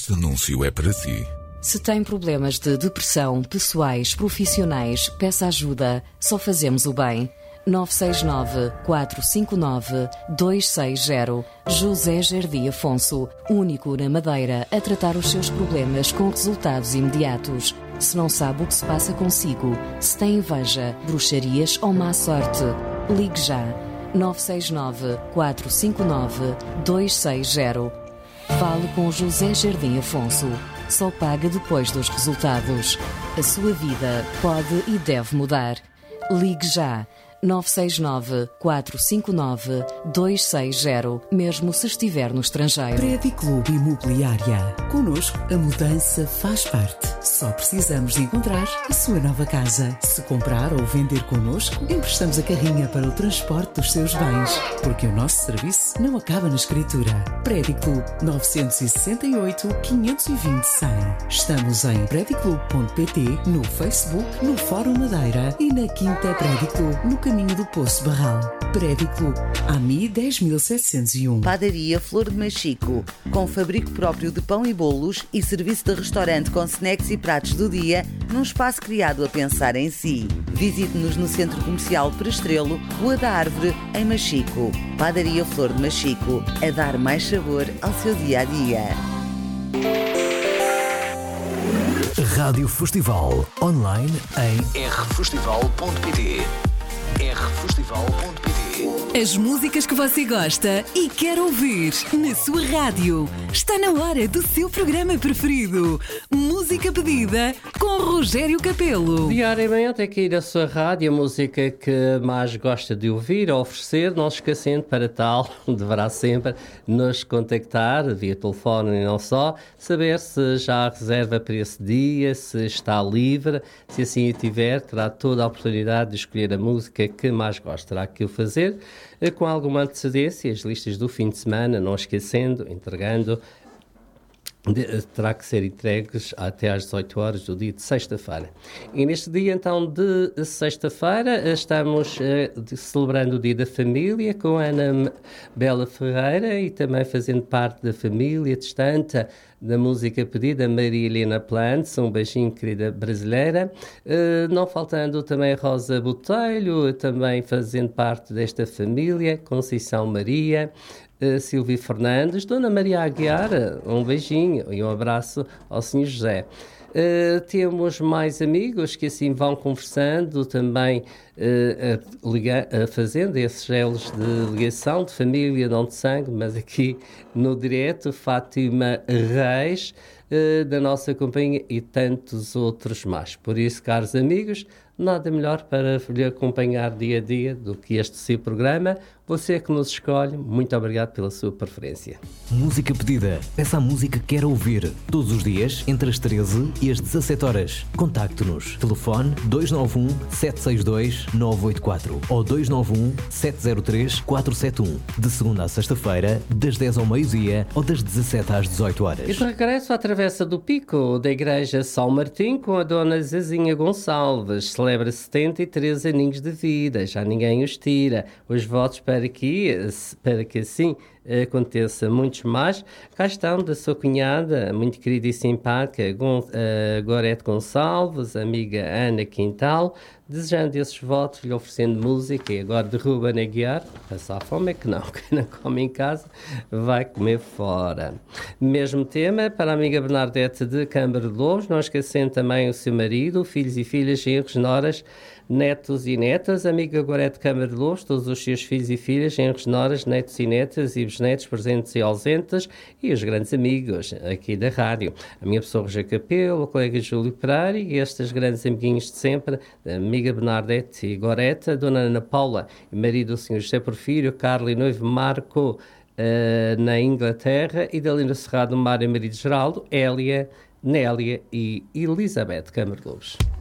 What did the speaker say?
Este anúncio é para si. Se tem problemas de depressão, pessoais, profissionais, peça ajuda. Só fazemos o bem. 969-459-260. José Jardim Afonso, único na Madeira a tratar os seus problemas com resultados imediatos. Se não sabe o que se passa consigo, se tem inveja, bruxarias ou má sorte, ligue já. 969-459-260. Fale com José Jardim Afonso. Só paga depois dos resultados. A sua vida pode e deve mudar. Ligue já. 969-459-260, mesmo se estiver no estrangeiro. Prédio Clube Imobiliária. Connosco, a mudança faz parte. Só precisamos de encontrar a sua nova casa. Se comprar ou vender connosco, emprestamos a carrinha para o transporte dos seus bens. Porque o nosso serviço não acaba na escritura. Prédio Clube 968-520-100. Estamos em prediclube.pt, no Facebook, no Fórum Madeira e na Quinta Prédio Clube, no caminho do Poço Barral. Prédio Clube, AMI 10.701. Padaria Flor de Machico, com fabrico próprio de pão e bolos e serviço de restaurante com snacks e pratos do dia, num espaço criado a pensar em si. Visite-nos no Centro Comercial Prestrelo, Rua da Árvore, em Machico. Padaria Flor de Machico, a dar mais sabor ao seu dia-a-dia. Rádio Festival, online em rfestival.pt. rfestival.pt. As músicas que você gosta e quer ouvir na sua rádio. Está na hora do seu programa preferido. Música pedida com Rogério Capelo. Diariamente aqui na sua rádio, a música que mais gosta de ouvir ou oferecer, não se esquecendo, para tal, deverá sempre nos contactar via telefone e não só, saber se já há reserva para esse dia, se está livre, se assim o tiver, terá toda a oportunidade de escolher a música que mais gosta. Terá que o fazer com alguma antecedência, as listas do fim de semana, não esquecendo, entregando, terá que ser entregues até às 18 horas do dia de sexta-feira. E neste dia, então, de sexta-feira, estamos celebrando o Dia da Família com a Ana Bela Ferreira e também fazendo parte da família distante da música pedida, Maria Helena Plantes, um beijinho, querida brasileira. Não faltando também a Rosa Botelho, também fazendo parte desta família, Conceição Maria, Silvia Fernandes, Dona Maria Aguiar, um beijinho e um abraço ao Sr. José. Temos mais amigos que assim vão conversando também, fazendo esses gelos de ligação de família, não de sangue, mas aqui no direto, Fátima Reis, da nossa companhia e tantos outros mais. Por isso, caros amigos, nada melhor para lhe acompanhar dia a dia do que este seu programa. Você que nos escolhe, muito obrigado pela sua preferência. Música pedida. Peça a música que quer ouvir. Todos os dias, entre as 13 e as 17 horas. Contacte-nos. Telefone 291-762-984 ou 291-703-471. De segunda à sexta-feira, das 10 ao meio-dia ou das 17 às 18 horas. E de regresso à Travessa do Pico, da Igreja São Martim, com a Dona Zezinha Gonçalves. Celebra 73 aninhos de vida. Já ninguém os tira. Os votos para que assim aconteça muitos mais. Cá estão da sua cunhada, muito querida e simpática, Gorete Gonçalves, amiga Ana Quintal, desejando esses votos, lhe oferecendo música. E agora de Ruben Aguiar, passar fome é que não, quem não come em casa vai comer fora. Mesmo tema para a amiga Bernadette de Câmara de Lobos, não esquecendo também o seu marido, filhos e filhas, genros, noras, netos e netas, amiga Gorete de Câmara de Lobos, todos os seus filhos e filhas, genros, noras, netos e netas e bisnetos presentes e ausentes e os grandes amigos aqui da rádio. A minha pessoa Rogério Capelo, o colega Júlio Pereira e estes grandes amiguinhos de sempre, a amiga Bernadette e Gorete, a dona Ana Paula e marido do Sr. José Porfírio, Carla e noivo Marco na Inglaterra e da Linda Serrado, Mário e marido Geraldo, Hélia, Nélia e Elizabeth Câmara de Lobos.